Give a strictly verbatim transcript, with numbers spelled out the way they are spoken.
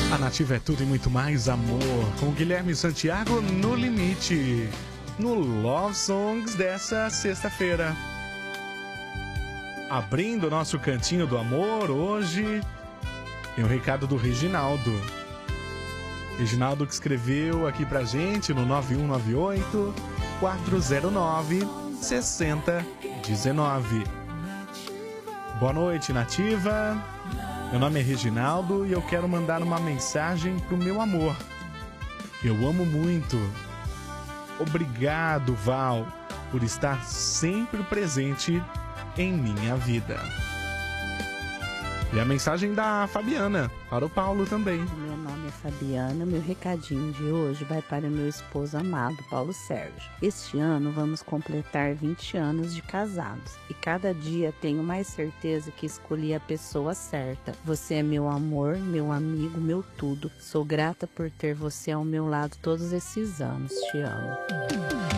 A Nativa é tudo e muito mais amor, com Guilherme Santiago no limite, no Love Songs dessa sexta-feira. Abrindo o nosso cantinho do amor hoje, tem o recado do Reginaldo. Reginaldo que escreveu aqui pra gente no nove um nove oito, quatro zero nove, seis zero um nove. Boa noite, Nativa. Meu nome é Reginaldo e eu quero mandar uma mensagem pro meu amor. Eu amo muito. Obrigado, Val, por estar sempre presente em minha vida. E a mensagem da Fabiana, para o Paulo também. Meu nome é Fabiana, meu recadinho de hoje vai para meu esposo amado, Paulo Sérgio. Este ano vamos completar vinte anos de casados e cada dia tenho mais certeza que escolhi a pessoa certa. Você é meu amor, meu amigo, meu tudo. Sou grata por ter você ao meu lado todos esses anos. Te amo.